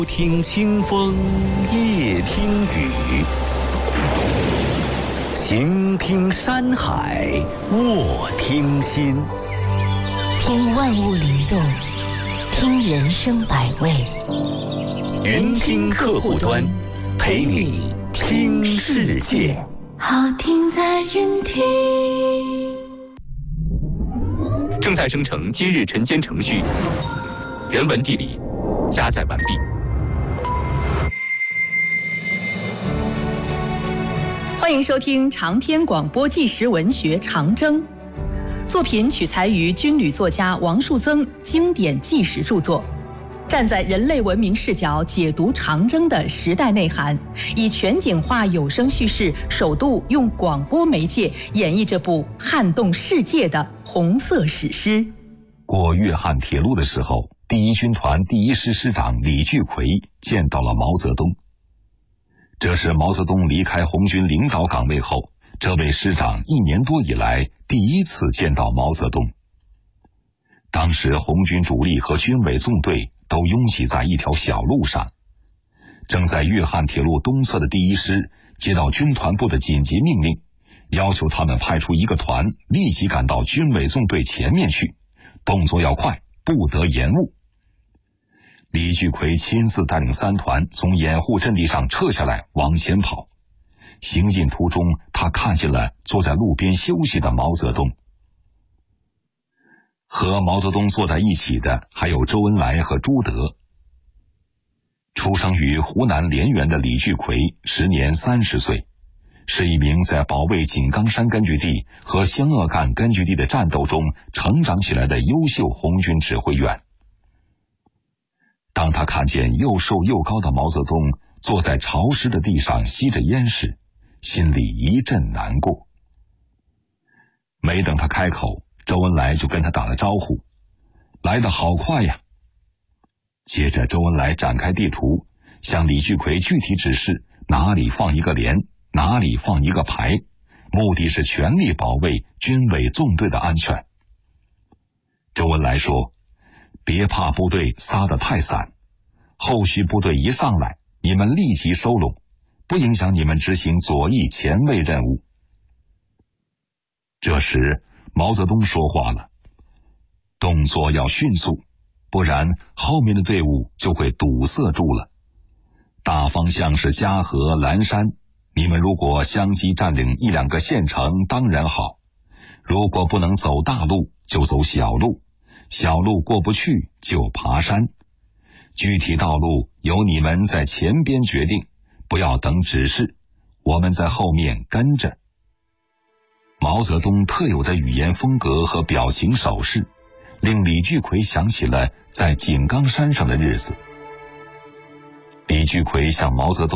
听清风，夜听雨，行听山海，卧听心。 听万物灵动，听人生百味。 云听客户端，陪你听世界。 好听在云听。 正在生成今日晨间程序，人文地理加载完毕。 欢迎收听长篇广播纪实文学《长征》，作品取材于军旅作家王树增经典纪实著作，站在人类文明视角解读长征的时代内涵，以全景化有声叙事，首度用广播媒介演绎这部撼动世界的红色史诗。 过粤汉铁路的时候，第一军团第一师师长李聚奎见到了毛泽东。这是毛泽东离开红军领导岗位后，这位师长1年多以来第一次见到毛泽东。当时红军主力和军委纵队都拥挤在一条小路上，正在粤汉铁路东侧的第一师接到军团部的紧急命令，要求他们派出一个团立即赶到军委纵队前面去，动作要快，不得延误。李聚奎亲自带领3团从掩护阵地上撤下来往前跑，行进途中他看见了坐在路边休息的毛泽东。和毛泽东坐在一起的还有周恩来和朱德。出生于湖南滧源的李聚奎时年30岁，是一名在保卫井冈山根据地和湘鄂赣根据地的战斗中成长起来的优秀红军指挥员。当他看见又瘦又高的毛泽东坐在潮湿的地上吸着烟时，心里一阵难过。没等他开口，周恩来就跟他打了招呼：“来得好快呀！”接着周恩来展开地图，向李聚奎具体指示哪里放一个连，哪里放一个排，目的是全力保卫军委纵队的安全。周恩来说：“别怕部队撒得太散，后续部队一上来，你们立即收拢，不影响你们执行左翼前卫任务。”这时毛泽东说话了：“动作要迅速，不然后面的队伍就会堵塞住了。大方向是嘉禾、蓝山，你们如果相继占领1、2个县城当然好，如果不能走大路，就走小路，小路过不去就爬山，具体道路由你们在前边决定，不要等指示，我们在后面跟着。”毛泽东特有的语言风格和表情手势，令李聚奎想起了在井冈山上的日子。李聚奎向毛泽东